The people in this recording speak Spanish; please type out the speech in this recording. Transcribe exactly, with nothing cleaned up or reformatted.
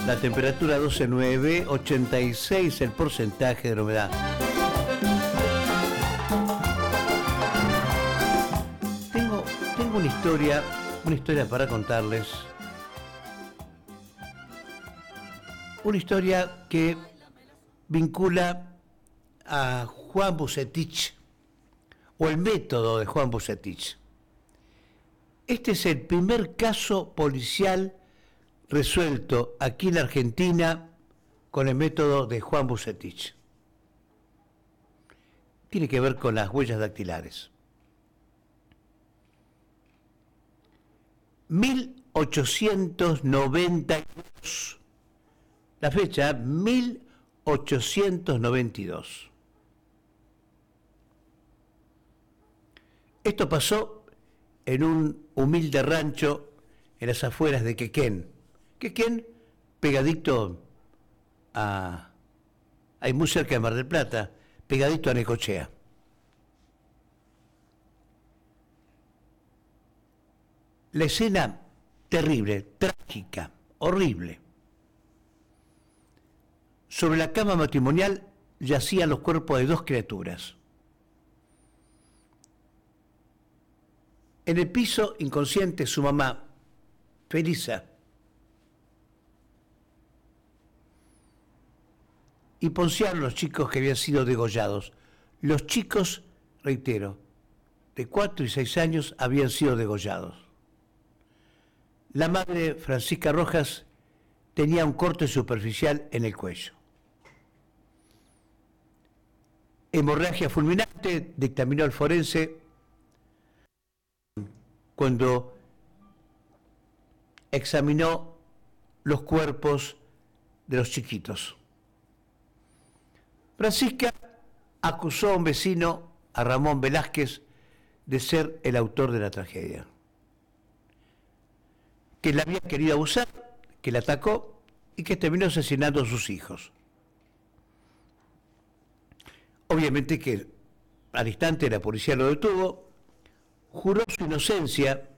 La temperatura doce punto nueve, ochenta y seis el porcentaje de la humedad. Tengo, tengo una historia, una historia para contarles. Una historia que vincula a Juan Vucetich, o el método de Juan Vucetich. Este es el primer caso policial resuelto aquí en la Argentina con el método de Juan Vucetich. Tiene que ver con las huellas dactilares. mil ochocientos noventa y dos. La fecha, mil ochocientos noventa y dos. Esto pasó en un humilde rancho en las afueras de Quequén. Quequén, pegadito a... ahí muy cerca de Mar del Plata, pegadito a Necochea. La escena terrible, trágica, horrible. Sobre la cama matrimonial yacían los cuerpos de dos criaturas. En el piso, inconsciente, su mamá, Felisa. Y Ponciano, los chicos que habían sido degollados. Los chicos, reitero, de cuatro y seis años habían sido degollados. La madre, Francisca Rojas, tenía un corte superficial en el cuello. Hemorragia fulminante, dictaminó el forense cuando examinó los cuerpos de los chiquitos. Francisca acusó a un vecino, a Ramón Velázquez, de ser el autor de la tragedia. Que la había querido abusar, que la atacó y que terminó asesinando a sus hijos. Obviamente que al instante la policía lo detuvo, juró su inocencia